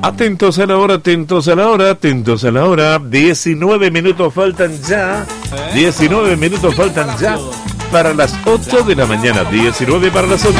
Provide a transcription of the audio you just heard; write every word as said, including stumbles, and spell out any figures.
Atentos a la hora, atentos a la hora, atentos a la hora. diecinueve minutos faltan ya. diecinueve minutos faltan ya para las ocho de la mañana. diecinueve para las ocho.